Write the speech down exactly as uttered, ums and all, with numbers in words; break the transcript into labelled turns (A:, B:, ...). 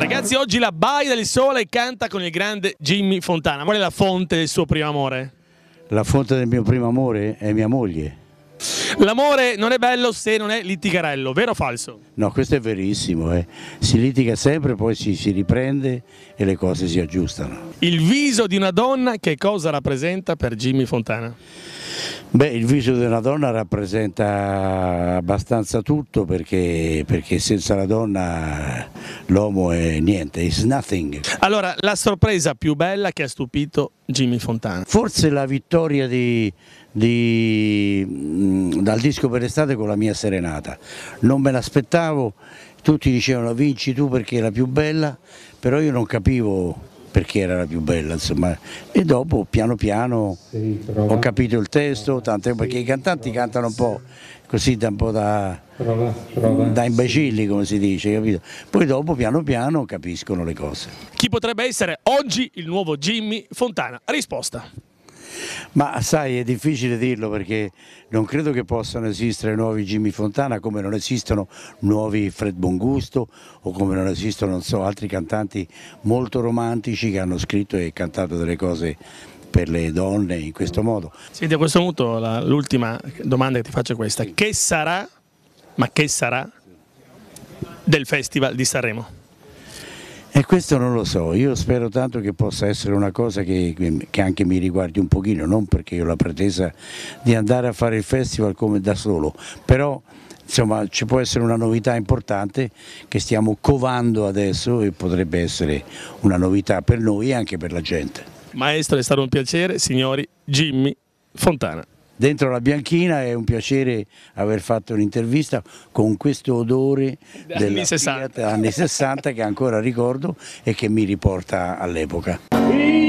A: Ragazzi, oggi la Baia del Sole canta con il grande Jimmy Fontana. Qual è la fonte del suo primo amore?
B: La fonte del mio primo amore è mia moglie.
A: L'amore non è bello se non è litigarello, vero o falso?
B: No, questo è verissimo, eh. Si litiga sempre, poi si, si riprende e le cose si aggiustano.
A: Il viso di una donna che cosa rappresenta per Jimmy Fontana?
B: Beh, il viso di una donna rappresenta abbastanza tutto perché, perché senza la donna l'uomo è niente, is nothing.
A: Allora, la sorpresa più bella che ha stupito Jimmy Fontana?
B: Forse la vittoria di, di, mh, dal disco per estate con la mia serenata. Non me l'aspettavo, tutti dicevano vinci tu perché è la più bella, però io non capivo perché era la più bella, insomma, e dopo piano piano sì, ho capito il testo, tante, perché i cantanti cantano un po' così, da un po' da, da imbecilli, come si dice, capito? Poi dopo piano piano capiscono le cose.
A: Chi potrebbe essere oggi il nuovo Jimmy Fontana? Risposta.
B: Ma sai, è difficile dirlo perché non credo che possano esistere nuovi Jimmy Fontana, come non esistono nuovi Fred Bongusto o come non esistono, non so, altri cantanti molto romantici che hanno scritto e cantato delle cose per le donne in questo modo.
A: Senti, a questo punto l'ultima domanda che ti faccio è questa: che sarà, ma che sarà del Festival di Sanremo?
B: E questo non lo so, io spero tanto che possa essere una cosa che, che anche mi riguardi un pochino, non perché io ho la pretesa di andare a fare il festival come da solo, però insomma ci può essere una novità importante che stiamo covando adesso e potrebbe essere una novità per noi e anche per la gente.
A: Maestro, è stato un piacere, signori, Jimmy Fontana.
B: Dentro la bianchina è un piacere aver fatto un'intervista con questo odore della Fiat anni sessanta che ancora ricordo e che mi riporta all'epoca.